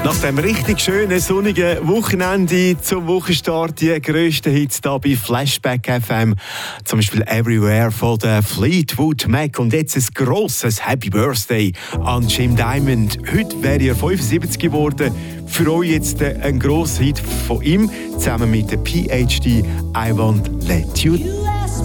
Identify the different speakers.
Speaker 1: Nach dem richtig schönen, sonnigen Wochenende zum Wochenstart die grössten Hits hier bei Flashback FM. Zum Beispiel Everywhere von der Fleetwood Mac. Und jetzt ein grosses Happy Birthday an Jim Diamond. Heute wäre er 75 geworden. Für euch jetzt ein grosser Hit von ihm, zusammen mit der PhD, I Won't Let You